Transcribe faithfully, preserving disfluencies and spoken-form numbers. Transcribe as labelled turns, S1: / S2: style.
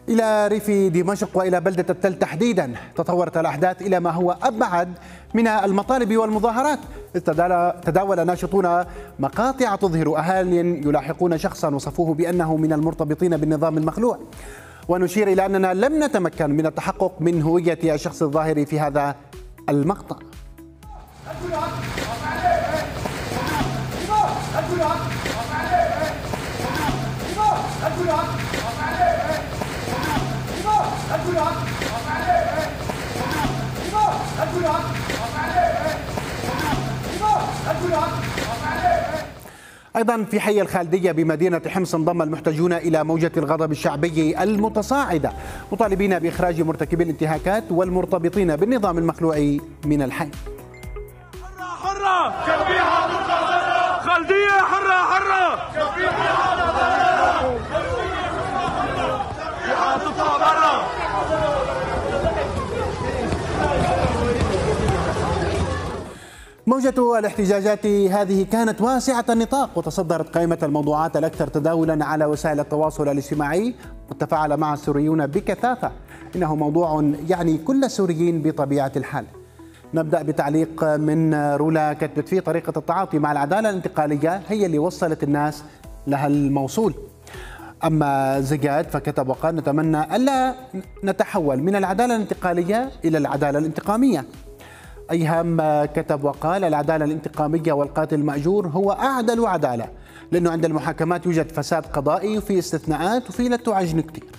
S1: إلى ريف دمشق وإلى بلدة التل تحديدا تطورت الأحداث إلى ما هو أبعد من المطالب والمظاهرات، إذ تداول ناشطون مقاطع تظهر أهالي يلاحقون شخصا وصفوه بأنه من المرتبطين بالنظام المخلوع. ونشير إلى أننا لم نتمكن من التحقق من هوية الشخص الظاهر في هذا المقطع. أيضا في حي الخالدية بمدينة حمص انضم المحتجون إلى موجة الغضب الشعبي المتصاعدة، مطالبين بإخراج مرتكبي الانتهاكات والمرتبطين بالنظام المخلوع من الحي.
S2: حرة حرة خالدية حرة حرة
S1: موجة الاحتجاجات هذه كانت واسعة النطاق، وتصدرت قائمة الموضوعات الأكثر تداولا على وسائل التواصل الاجتماعي، وتفاعل مع السوريون بكثافة. إنه موضوع يعني كل السوريين بطبيعة الحال. نبدأ بتعليق من رولا كتبت فيه: طريقة التعاطي مع العدالة الانتقالية هي اللي وصلت الناس لها الموصول. أما زجاد فكتب وقال: نتمنى ألا نتحول من العدالة الانتقالية إلى العدالة الانتقامية. أيهم كتب وقال: العدالة الانتقامية والقاتل مأجور هو أعدل عدالة، لأنه عند المحاكمات يوجد فساد قضائي وفي استثناءات وفي لا تعجن كتير.